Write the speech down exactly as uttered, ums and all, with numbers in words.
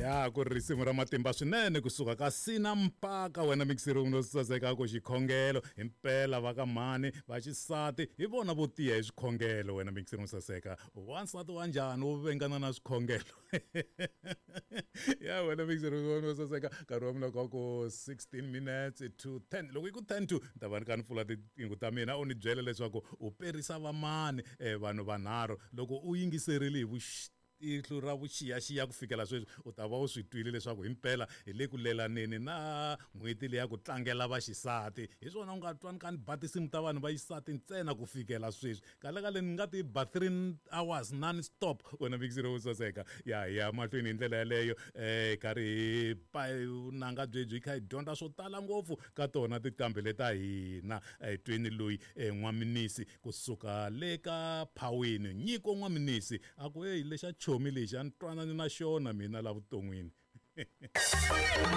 Ya ku ri risimu ra matimba swinene kusuka ka Sina Mpaka wena mixer uno saseka ku xikhongelo impela va ka mhani va xisati hi vona vo tiya hi swikhongelo wena mixer uno saseka wansati wa njhani wo vengana na swikhongelo ya wena mixer uno saseka nkarhi wa mina ka ku sixteen minutes to ten loko yi ku ten to ta va ni ka ni pfula tinqingho ta mina u ni byela leswaku u perisa va mani eh vanhu vanharhu loko u yingiserile hi vuxi ihlo ra vuxiyaxiya ku fikela sweswi u ta va u swi twile leswaku himpela hi le ku lelaneni na n'hweti leya ku tlangela vaxisati hi swona u nga twani ka ni ba tinsimu ta vanhu va xisati ntsena ku fikela sweswi kalekale ni nga ti ba three hours non stop wena mixer wo saseka ya ya mahlweni hi ndlela yaleyo eh karhi hi pa nanga byebyi kha hi dyondza swo tala ngopfu ka tona tiqambe leta hina hi tweni loyi n'waminisi kusuka le ka Phawini nyiko n'waminisi a ku hey lexa chomi lexi a ni twanani na xona mina la vuton'wini